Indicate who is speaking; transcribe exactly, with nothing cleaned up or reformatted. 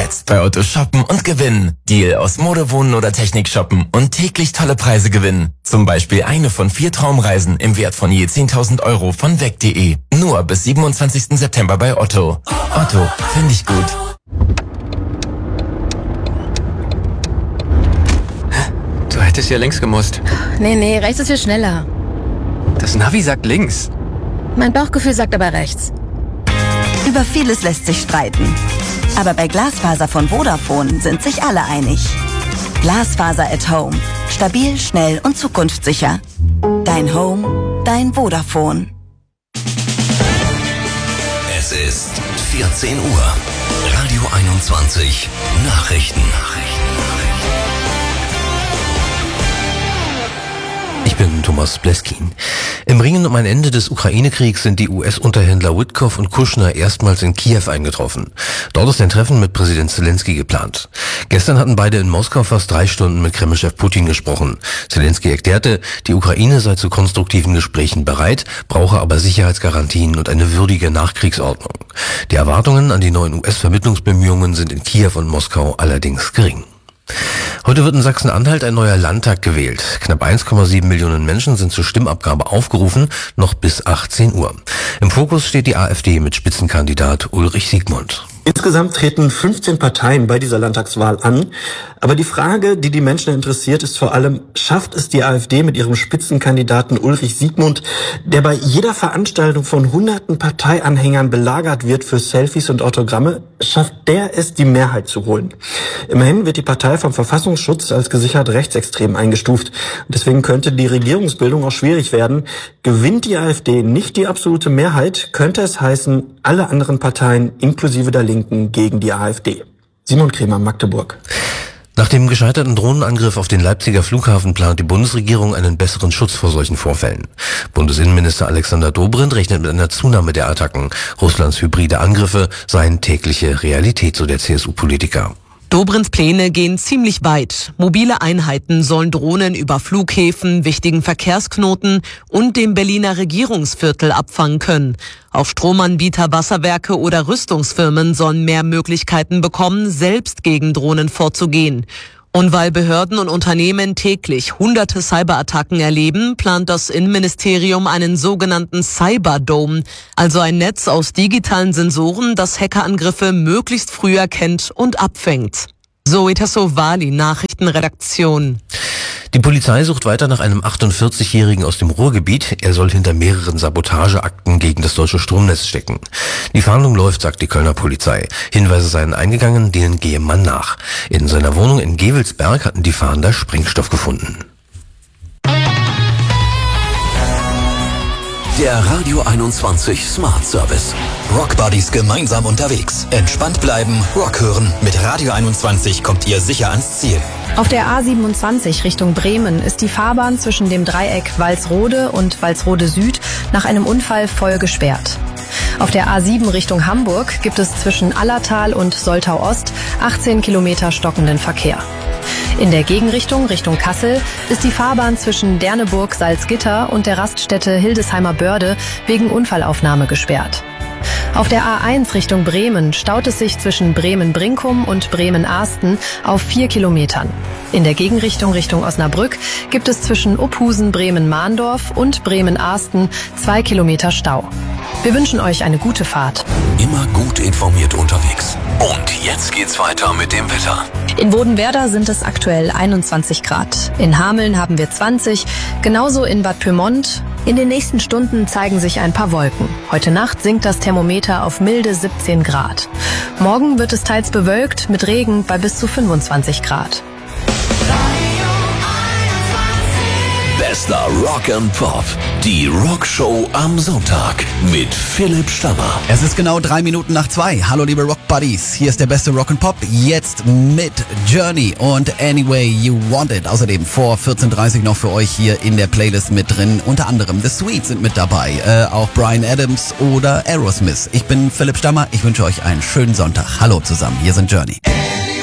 Speaker 1: Jetzt bei Otto shoppen und gewinnen. Deal aus Mode, Wohnen oder Technik shoppen und täglich tolle Preise gewinnen. Zum Beispiel eine von vier Traumreisen im Wert von je zehntausend Euro von weg punkt de. Nur bis siebenundzwanzigsten September bei Otto. Otto, finde ich gut.
Speaker 2: Du hättest ja links gemusst.
Speaker 3: Nee, nee, rechts ist viel schneller.
Speaker 2: Das Navi sagt links.
Speaker 3: Mein Bauchgefühl sagt aber rechts.
Speaker 4: Über vieles lässt sich streiten. Aber bei Glasfaser von Vodafone sind sich alle einig. Glasfaser at Home. Stabil, schnell und zukunftssicher. Dein Home, dein Vodafone.
Speaker 5: Es ist vierzehn Uhr. Radio einundzwanzig. Nachrichten.
Speaker 6: Ich bin Thomas Bleskin. Im Ringen um ein Ende des Ukraine-Kriegs sind die U S-Unterhändler Witkoff und Kushner erstmals in Kiew eingetroffen. Dort ist ein Treffen mit Präsident Zelensky geplant. Gestern hatten beide in Moskau fast drei Stunden mit Kremlchef Putin gesprochen. Zelensky erklärte, die Ukraine sei zu konstruktiven Gesprächen bereit, brauche aber Sicherheitsgarantien und eine würdige Nachkriegsordnung. Die Erwartungen an die neuen U S-Vermittlungsbemühungen sind in Kiew und Moskau allerdings gering. Heute wird in Sachsen-Anhalt ein neuer Landtag gewählt. Knapp eins Komma sieben Millionen Menschen sind zur Stimmabgabe aufgerufen, noch bis achtzehn Uhr. Im Fokus steht die AfD mit Spitzenkandidat Ulrich Siegmund.
Speaker 7: Insgesamt treten fünfzehn Parteien bei dieser Landtagswahl an. Aber die Frage, die die Menschen interessiert, ist vor allem, schafft es die AfD mit ihrem Spitzenkandidaten Ulrich Siegmund, der bei jeder Veranstaltung von hunderten Parteianhängern belagert wird für Selfies und Autogramme, schafft der es, die Mehrheit zu holen? Immerhin wird die Partei vom Verfassungsschutz als gesichert rechtsextrem eingestuft. Und deswegen könnte die Regierungsbildung auch schwierig werden. Gewinnt die AfD nicht die absolute Mehrheit, könnte es heißen, alle anderen Parteien inklusive der Linken gegen die AfD. Simon Kremer, Magdeburg.
Speaker 6: Nach dem gescheiterten Drohnenangriff auf den Leipziger Flughafen plant die Bundesregierung einen besseren Schutz vor solchen Vorfällen. Bundesinnenminister Alexander Dobrindt rechnet mit einer Zunahme der Attacken. Russlands hybride Angriffe seien tägliche Realität, so der C S U-Politiker.
Speaker 8: Dobrindts Pläne gehen ziemlich weit. Mobile Einheiten sollen Drohnen über Flughäfen, wichtigen Verkehrsknoten und dem Berliner Regierungsviertel abfangen können. Auch Stromanbieter, Wasserwerke oder Rüstungsfirmen sollen mehr Möglichkeiten bekommen, selbst gegen Drohnen vorzugehen. Und weil Behörden und Unternehmen täglich hunderte Cyberattacken erleben, plant das Innenministerium einen sogenannten Cyberdome, also ein Netz aus digitalen Sensoren, das Hackerangriffe möglichst früh erkennt und abfängt. Zoe Tassovali, Nachrichtenredaktion.
Speaker 6: Die Polizei sucht weiter nach einem achtundvierzigjährigen aus dem Ruhrgebiet. Er soll hinter mehreren Sabotageakten gegen das deutsche Stromnetz stecken. Die Fahndung läuft, sagt die Kölner Polizei. Hinweise seien eingegangen, denen gehe man nach. In seiner Wohnung in Gevelsberg hatten die Fahnder Sprengstoff gefunden.
Speaker 5: Der Radio einundzwanzig Smart Service. Rock Buddies gemeinsam unterwegs. Entspannt bleiben, Rock hören. Mit Radio einundzwanzig kommt ihr sicher ans Ziel.
Speaker 9: Auf der A siebenundzwanzig Richtung Bremen ist die Fahrbahn zwischen dem Dreieck Walsrode und Walsrode Süd nach einem Unfall voll gesperrt. Auf der A sieben Richtung Hamburg gibt es zwischen Allertal und Soltau Ost achtzehn Kilometer stockenden Verkehr. In der Gegenrichtung, Richtung Kassel, ist die Fahrbahn zwischen Derneburg-Salzgitter und der Raststätte Hildesheimer Börde wegen Unfallaufnahme gesperrt. Auf der A eins Richtung Bremen staut es sich zwischen Bremen-Brinkum und Bremen-Ahsten auf vier Kilometern. In der Gegenrichtung Richtung Osnabrück gibt es zwischen Uphusen, Bremen-Mahndorf und Bremen-Ahsten zwei Kilometer Stau. Wir wünschen euch eine gute Fahrt.
Speaker 5: Immer gut informiert unterwegs. Und jetzt geht's weiter mit dem Wetter.
Speaker 9: In Bodenwerder sind es aktuell einundzwanzig Grad. In Hameln haben wir zwanzig, genauso in Bad Pyrmont. In den nächsten Stunden zeigen sich ein paar Wolken. Heute Nacht sinkt das Thermometer auf milde siebzehn Grad. Morgen wird es teils bewölkt mit Regen bei bis zu fünfundzwanzig Grad.
Speaker 5: Bester Rock and Pop. Die Rockshow am Sonntag mit Philipp Stammer.
Speaker 10: Es ist genau drei Minuten nach zwei. Hallo liebe Rock Buddies. Hier ist der beste Rock and Pop. Jetzt mit Journey und Anyway You Want It. Außerdem vor vierzehn Uhr dreißig noch für euch hier in der Playlist mit drin. Unter anderem The Sweets sind mit dabei. Äh, auch Bryan Adams oder Aerosmith. Ich bin Philipp Stammer. Ich wünsche euch einen schönen Sonntag. Hallo zusammen. Hier sind Journey.